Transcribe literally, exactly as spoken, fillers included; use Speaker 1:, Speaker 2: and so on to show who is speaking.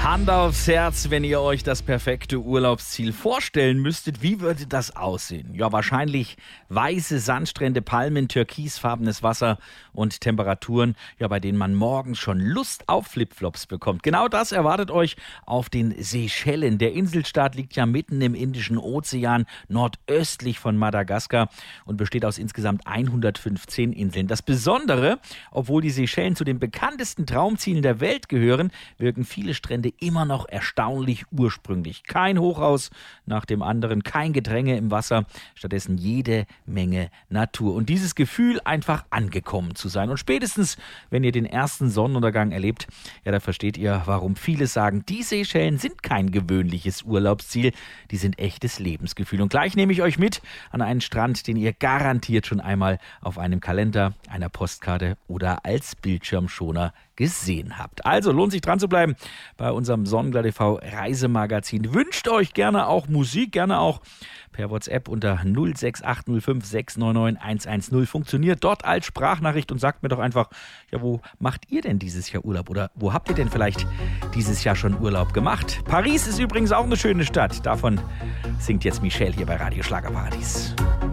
Speaker 1: Hand aufs Herz, wenn ihr euch das perfekte Urlaubsziel vorstellen müsstet, wie würde das aussehen? Ja, wahrscheinlich weiße Sandstrände, Palmen, türkisfarbenes Wasser und Temperaturen, ja, bei denen man morgens schon Lust auf Flipflops bekommt. Genau das erwartet euch auf den Seychellen. Der Inselstaat liegt ja mitten im Indischen Ozean, nordöstlich von Madagaskar und besteht aus insgesamt hundertfünfzehn Inseln. Das Besondere, obwohl die Seychellen zu den bekanntesten Traumzielen der Welt gehören, wirken viele Strände immer noch erstaunlich ursprünglich. Kein Hochhaus nach dem anderen, kein Gedränge im Wasser, stattdessen jede Menge Natur. Und dieses Gefühl, einfach angekommen zu sein. Und spätestens, wenn ihr den ersten Sonnenuntergang erlebt, ja, da versteht ihr, warum viele sagen, die Seychellen sind kein gewöhnliches Urlaubsziel, die sind echtes Lebensgefühl. Und gleich nehme ich euch mit an einen Strand, den ihr garantiert schon einmal auf einem Kalender, einer Postkarte oder als Bildschirmschoner gesehen habt. Also lohnt sich dran zu bleiben bei unserem Sonnenklar T V Reisemagazin. Wünscht euch gerne auch Musik, gerne auch per WhatsApp unter null sechs acht null fünf sechs neun neun eins eins null. Funktioniert dort als Sprachnachricht und sagt mir doch einfach, ja, wo macht ihr denn dieses Jahr Urlaub? Oder wo habt ihr denn vielleicht dieses Jahr schon Urlaub gemacht? Paris ist übrigens auch eine schöne Stadt. Davon singt jetzt Michelle hier bei Radio Schlagerparadies.